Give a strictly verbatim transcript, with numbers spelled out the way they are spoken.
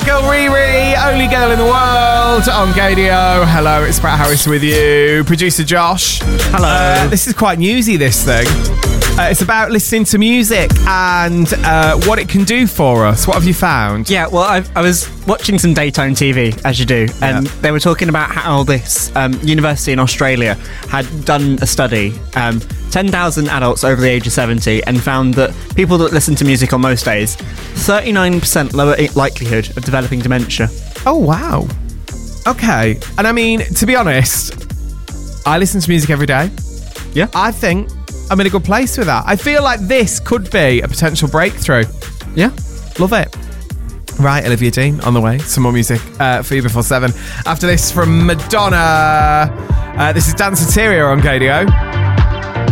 That girl Riri, only girl in the world on Gadio. Hello, it's Brett Harris with you. Producer Josh. Hello. Uh, this is quite newsy, this thing. Uh, it's about listening to music and uh, what it can do for us. What have you found? Yeah, well, I, I was watching some daytime T V, as you do, and Yeah. they were talking about how this um, university in Australia had done a study, um, ten thousand adults over the age of seventy, and found that people that listen to music on most days, thirty-nine percent lower likelihood of developing dementia. Oh, wow. Okay. And I mean, to be honest, I listen to music every day. Yeah. I think I'm in a good place with that. I feel like this could be a potential breakthrough. Yeah. Love it. Right, Olivia Dean on the way. Some more music uh, for you before seven. After this from Madonna. Uh, this is Danceteria on Gadio.